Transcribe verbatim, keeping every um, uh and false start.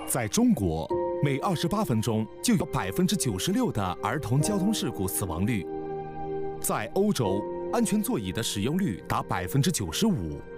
在中国，每二十八分钟就有百分之九十六的儿童交通事故死亡率。在欧洲，安全座椅的使用率达百分之九十五。